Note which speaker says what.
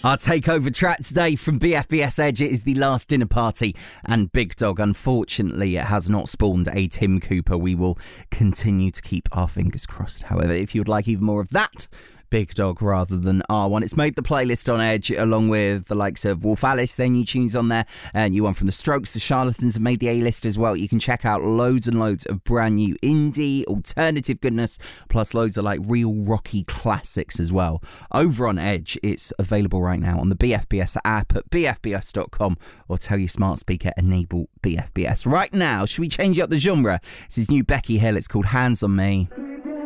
Speaker 1: Our takeover track today from BFBS Edge, it is The Last Dinner Party, and Big Dog. Unfortunately, it has not spawned a Tim Cooper. We will continue to keep our fingers crossed. However, if you would like even more of that Big Dog rather than R1, it's made the playlist on Edge along with the likes of Wolf Alice. Their new tunes on there, and you one from the Strokes. The Charlatans have made the A-list as well. You can check out loads and loads of brand new indie alternative goodness, plus loads of like real rocky classics as well over on Edge. It's available right now on the BFBS app at bfbs.com, or tell your smart speaker enable BFBS right now. Should we change up the genre? This is new Becky Hill. It's called Hands on Me.